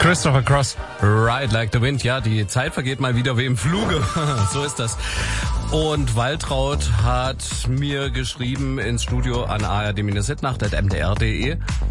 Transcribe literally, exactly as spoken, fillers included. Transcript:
Christopher Cross, Ride Like the Wind. Ja, die Zeit vergeht mal wieder wie im Fluge. So ist das. Und Waltraud hat mir geschrieben ins Studio an a r d Bindestrich hitnacht at m d r punkt d e.